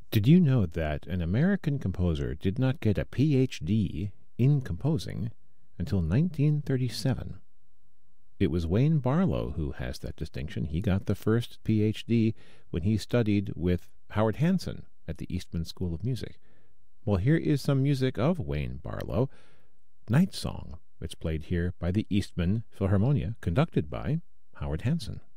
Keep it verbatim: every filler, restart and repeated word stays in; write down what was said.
Did you know that an American composer did not get a P H D in composing until nineteen thirty-seven? It was Wayne Barlow who has that distinction. He got the first P H D when he studied with Howard Hanson at the Eastman School of Music. Well, here is some music of Wayne Barlow, Night Song. It's played here by the Eastman Philharmonia, conducted by Howard Hanson.